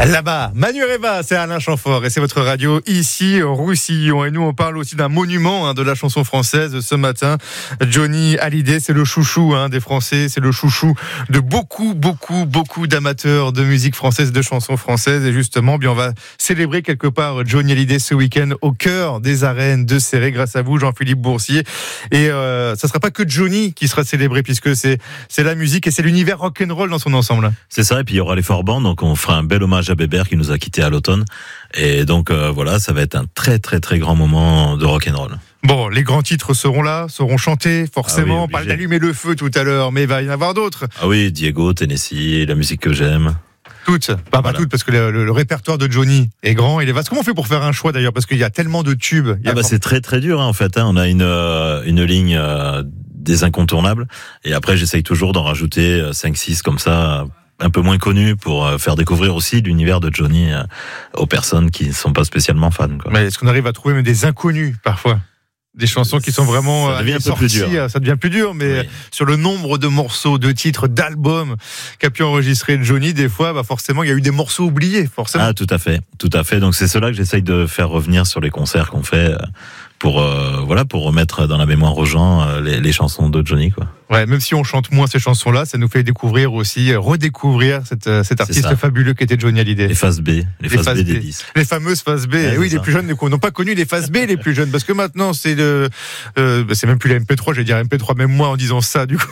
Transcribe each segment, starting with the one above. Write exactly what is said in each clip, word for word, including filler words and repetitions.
Là-bas, Manureva, c'est Alain Chamfort et c'est votre radio ici au Roussillon. Et nous, on parle aussi d'un monument hein, de la chanson française ce matin. Johnny Hallyday, c'est le chouchou hein, des Français, c'est le chouchou de beaucoup, beaucoup, beaucoup d'amateurs de musique française, de chansons françaises. Et justement, bien, on va célébrer quelque part Johnny Hallyday ce week-end au cœur des arènes de Céret, grâce à vous, Jean-Philippe Boursier. Et euh, ça ne sera pas que Johnny qui sera célébré, puisque c'est, c'est la musique et c'est l'univers rock'n'roll dans son ensemble. C'est ça, et puis il y aura les four bands, donc on fera un bel hommage à Bébert qui nous a quittés à l'automne. Et donc euh, voilà, ça va être un très très très grand moment de rock'n'roll. Bon, les grands titres seront là, seront chantés, forcément. Ah oui, on parle d'Allumer le feu tout à l'heure, mais il va y en avoir d'autres. Ah oui, Diego, Tennessee, la musique que j'aime. Toutes, pas, voilà. Pas toutes, parce que le, le, le répertoire de Johnny est grand, il est vaste. Comment on fait pour faire un choix d'ailleurs, parce qu'il y a tellement de tubes. Il y a ah bah c'est très très dur hein, en fait. Hein. On a une euh, une ligne euh, des incontournables, et après j'essaye toujours d'en rajouter cinq six comme ça, un peu moins connus, pour faire découvrir aussi l'univers de Johnny euh, aux personnes qui ne sont pas spécialement fans. Quoi. Mais est-ce qu'on arrive à trouver même des inconnus parfois? Des chansons qui sont vraiment ça devient un peu sorties, plus dur. Ça devient plus dur, mais oui. Sur le nombre de morceaux, de titres, d'albums qu'a pu enregistrer Johnny, des fois, bah forcément, il y a eu des morceaux oubliés, forcément. Ah, tout à fait, tout à fait. Donc c'est cela que j'essaye de faire revenir sur les concerts qu'on fait, pour euh, voilà, pour remettre dans la mémoire aux gens euh, les, les chansons de Johnny, quoi. Ouais, même si on chante moins ces chansons-là, ça nous fait découvrir aussi, redécouvrir cette, cet artiste fabuleux qui était Johnny Hallyday. Les phases B, les, les phases, phases B, B des disques. Les fameuses phases B. Ouais, oui, les plus jeunes n'ont pas connu les phases B, les plus jeunes, parce que maintenant c'est le, euh, c'est même plus la M P trois, j'allais dire M P trois, même moi en disant ça, du coup.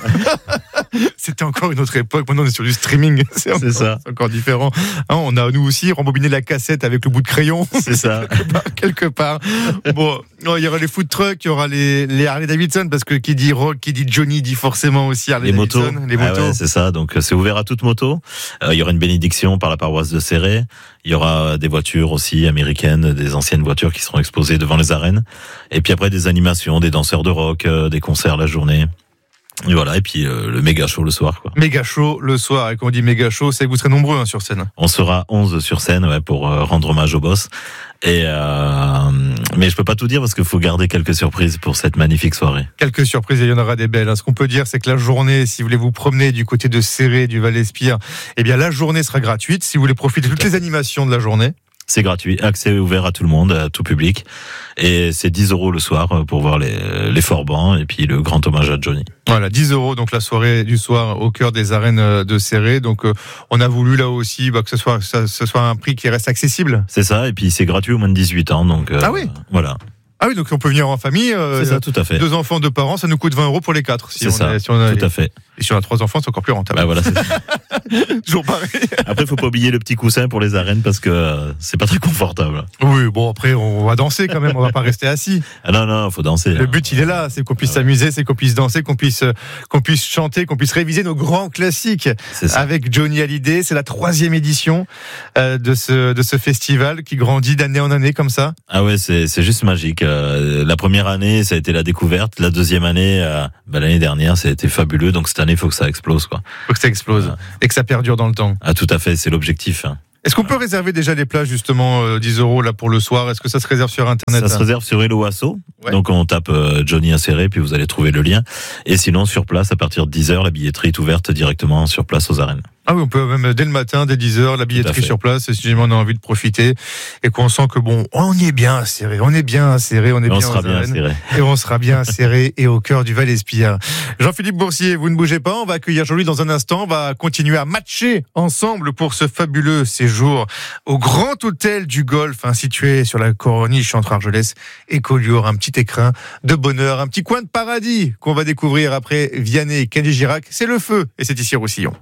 C'était encore une autre époque. Maintenant, on est sur du streaming. C'est, encore, c'est ça. C'est encore différent. Hein, on a, nous aussi, rembobiné la cassette avec le bout de crayon. C'est ça. quelque part. Quelque part. Bon, il y aura les food trucks, il y aura les, les Harley Davidson, parce que qui dit rock, qui dit Johnny, dit forcément aussi Harley les Davidson. Motos. Les motos. Ah ouais, c'est ça. Donc, c'est ouvert à toute moto. Euh, il y aura une bénédiction par la paroisse de Céret. Il y aura des voitures aussi américaines, des anciennes voitures qui seront exposées devant les arènes. Et puis après, des animations, des danseurs de rock, euh, des concerts la journée. Et voilà, et puis euh, le méga show le soir, quoi. Méga show le soir, et quand on dit méga show, c'est que vous serez nombreux hein, sur scène. On sera onze sur scène, ouais, pour euh, rendre hommage au boss. Et euh, mais je peux pas tout dire parce qu'il faut garder quelques surprises pour cette magnifique soirée. Quelques surprises, il y en aura des belles. Ce qu'on peut dire, c'est que la journée, si vous voulez vous promener du côté de Céret, du Val-Espire, eh bien la journée sera gratuite. Si vous voulez profiter de toutes les animations de la journée. C'est gratuit, accès ouvert à tout le monde, à tout public. Et c'est dix euros le soir pour voir les, les four bands et puis le grand hommage à Johnny. Voilà, dix euros, donc la soirée du soir au cœur des arènes de Céret. Donc euh, on a voulu là aussi bah, que ce soit, que ce soit un prix qui reste accessible. C'est ça, et puis c'est gratuit au moins de dix-huit ans. Donc, euh, ah oui voilà. Ah oui, donc on peut venir en famille. Euh, c'est ça, tout à fait. Deux enfants, deux parents, ça nous coûte vingt euros pour les quatre. Si c'est on ça, a, si on a, tout à fait. Et si on a trois enfants, c'est encore plus rentable. Bah voilà, c'est ça. Toujours pareil. Après, faut pas oublier le petit coussin pour les arènes parce que euh, c'est pas très confortable. Oui, bon après, on va danser quand même, on va pas rester assis. Ah non, non, faut danser. Le but, il est là, c'est qu'on puisse ah ouais. s'amuser, c'est qu'on puisse danser, qu'on puisse, qu'on puisse chanter, qu'on puisse réviser nos grands classiques avec Johnny Hallyday. C'est la troisième édition euh, de ce de ce festival qui grandit d'année en année comme ça. Ah ouais, c'est c'est juste magique. Euh, la première année, ça a été la découverte. La deuxième année, euh, bah, l'année dernière, ça a été fabuleux. Donc cette année, il faut que ça explose, quoi. Faut que ça explose ah. et que ça perdure dans le temps. Ah tout à fait, c'est l'objectif. Hein. Est-ce qu'on peut réserver déjà les places justement euh, dix euros là pour le soir? Est-ce que ça se réserve sur internet? Ça hein se réserve sur Hello Asso. Ouais. Donc on tape euh, Johnny Inséré puis vous allez trouver le lien. Et sinon sur place à partir de dix heures, la billetterie est ouverte directement sur place aux arènes. Ah oui, on peut même dès le matin, dès dix heures, la billetterie sur place, et si jamais on a envie de profiter, et qu'on sent que bon, on y est bien inséré, on est bien inséré, on est et bien, on sera bien inséré, et on sera bien inséré et au cœur du Val-Espire. Jean-Philippe Boursier, vous ne bougez pas, on va accueillir Jean-Louis dans un instant, on va continuer à matcher ensemble pour ce fabuleux séjour au Grand Hôtel du Golfe, hein, situé sur la corniche entre Argelès et Collioure, un petit écrin de bonheur, un petit coin de paradis qu'on va découvrir après Vianney et Kenji Girac. C'est le feu, et c'est ici Roussillon.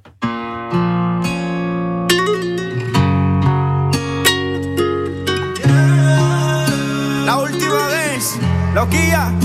Loquilla,